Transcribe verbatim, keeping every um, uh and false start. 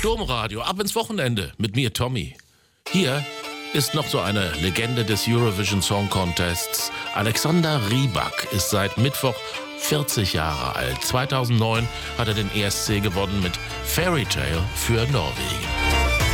Domradio, ab ins Wochenende mit mir, Tommy. Hier ist noch so eine Legende des Eurovision Song Contests. Alexander Rybak ist seit Mittwoch vierzig Jahre alt. zweitausendneun hat er den E S C gewonnen mit Fairy Tale für Norwegen.